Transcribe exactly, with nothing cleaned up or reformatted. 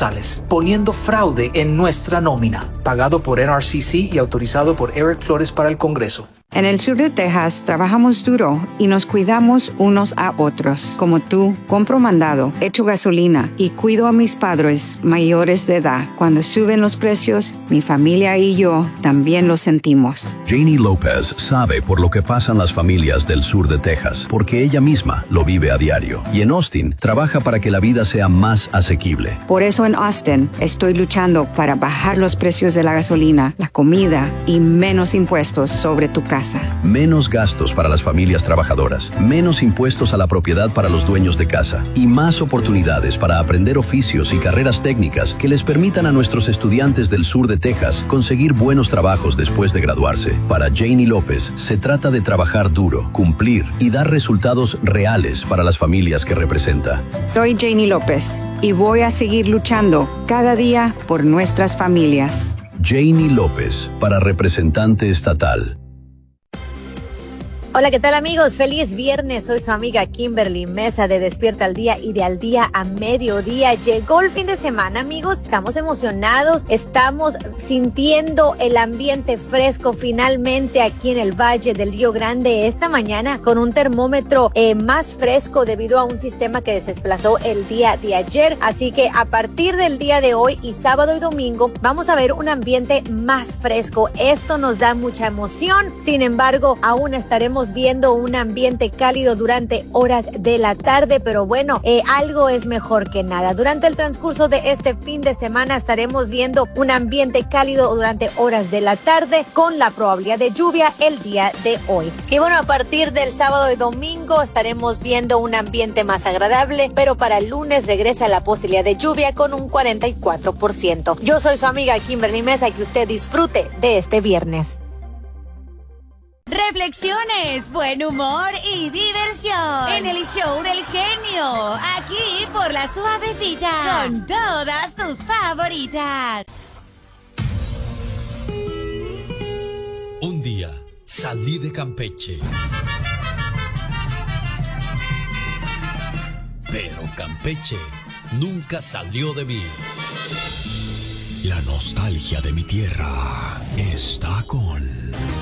González, poniendo fraude en nuestra nómina. Pagado por N R C C y autorizado por Eric Flores para el Congreso. En el sur de Texas trabajamos duro y nos cuidamos unos a otros. Como tú, compro mandado, echo gasolina y cuido a mis padres mayores de edad. Cuando suben los precios, mi familia y yo también lo sentimos. Janie López sabe por lo que pasan las familias del sur de Texas, porque ella misma lo vive a diario. Y en Austin, trabaja para que la vida sea más asequible. Por eso en Austin estoy luchando para bajar los precios de la gasolina, la comida y menos impuestos sobre tu casa. Menos gastos para las familias trabajadoras, menos impuestos a la propiedad para los dueños de casa y más oportunidades para aprender oficios y carreras técnicas que les permitan a nuestros estudiantes del sur de Texas conseguir buenos trabajos después de graduarse. Para Janie López, se trata de trabajar duro, cumplir y dar resultados reales para las familias que representa. Soy Janie López y voy a seguir luchando cada día por nuestras familias. Janie López, para representante estatal. Hola, ¿qué tal amigos? Feliz viernes, soy su amiga Kimberly Mesa de Despierta al Día y de Al Día a Mediodía. Llegó el fin de semana, amigos, estamos emocionados, estamos sintiendo el ambiente fresco finalmente aquí en el Valle del Río Grande esta mañana con un termómetro eh, más fresco debido a un sistema que se desplazó el día de ayer. Así que a partir del día de hoy y sábado y domingo vamos a ver un ambiente más fresco. Esto nos da mucha emoción, sin embargo, aún estaremos viendo un ambiente cálido durante horas de la tarde, pero bueno, eh, algo es mejor que nada. Durante el transcurso de este fin de semana estaremos viendo un ambiente cálido durante horas de la tarde con la probabilidad de lluvia el día de hoy. Y bueno, a partir del sábado y domingo estaremos viendo un ambiente más agradable, pero para el lunes regresa la posibilidad de lluvia con un cuarenta y cuatro por ciento. Yo soy su amiga Kimberly Mesa y que usted disfrute de este viernes. Reflexiones, buen humor y diversión en el show del genio, aquí por La Suavecita, con todas tus favoritas. Un día salí de Campeche, pero Campeche nunca salió de mí. La nostalgia de mi tierra está con